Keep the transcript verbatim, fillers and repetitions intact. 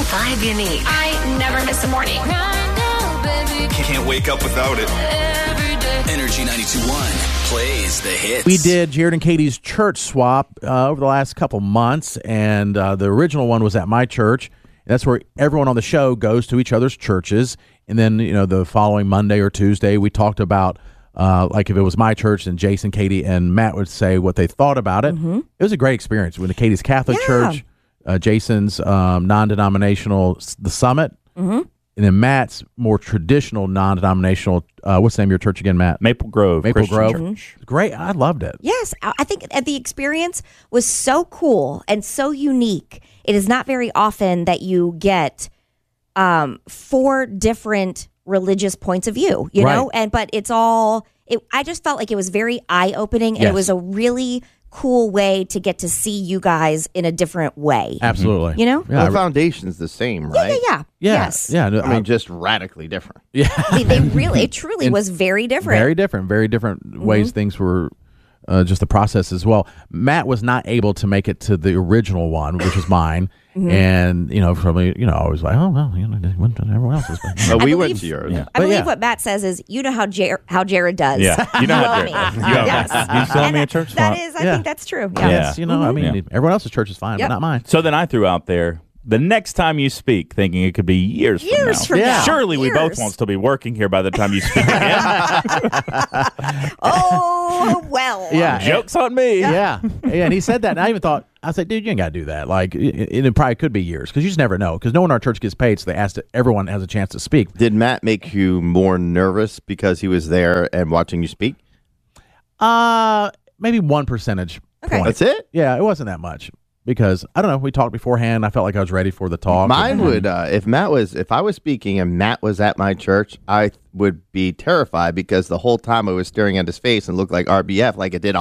vibe you need. I never miss a morning. Can't wake up without it. Energy ninety-two point one plays the hits. We did Jared and Katie's church swap uh, over the last couple months, and uh, the original one was at my church. That's where everyone on the show goes to each other's churches. And then, you know, the following Monday or Tuesday, we talked about, uh, like, if it was my church, and Jason, Katie, and Matt would say what they thought about it. Mm-hmm. It was a great experience. When the Katie's Catholic Yeah. Church, uh, Jason's um, non-denominational, the Summit, Mm-hmm. and then Matt's more traditional non-denominational. Uh, what's the name of your church again, Matt? Maple Grove. Maple Christian Grove. Church. Great. I loved it. Yes, I I think uh, the experience was so cool and so unique. It is not very often that you get um, four different religious points of view, you know, Right. and but it's all. It, I just felt like it was very eye opening, and Yes. it was a really cool way to get to see you guys in a different way. Absolutely. You know? Yeah. the foundation's the same, Yeah, right? yeah, yeah. Yeah. Yes. Yeah. no, I mean, just radically different. yeah. They, they really, it truly And was very different. Very different. Very different ways things were. Uh, just the process as well. Matt was not able to make it to the original one, which was mine, and you know, probably you know, I was like, oh well, you know, everyone else is. But I we believe- went to yours. Yeah. I But believe yeah. what Matt says is, you know how Jar- how Jared does. Yeah, you know how owe Jared me. does. You owe me. Yes. You still owe And me a that- church That swap. is, I Yeah. think that's true. Yeah. Yeah. Yes, you know, I mean, Yeah. everyone else's church is fine, Yep. but not mine. So then I threw out there, the next time you speak, thinking it could be years, Years from from now. now. Surely we both Years. won't still be working here by the time you speak again. Oh, well. Yeah, Joke's on me. yeah, yeah. And he said that, and I even thought, I said, dude, you ain't got to do that. Like, it, it probably could be years because you just never know. Because no one in our church gets paid, so they asked that everyone has a chance to speak. Did Matt make you more nervous because he was there and watching you speak? Uh, maybe one percentage Okay. point. That's it? Yeah, it wasn't that much because I don't know. We talked beforehand. I felt like I was ready for the talk. Mine And- would, uh, if Matt was, if I was speaking and Matt was at my church, I would be terrified because the whole time I was staring at his face and looked like R B F, like it did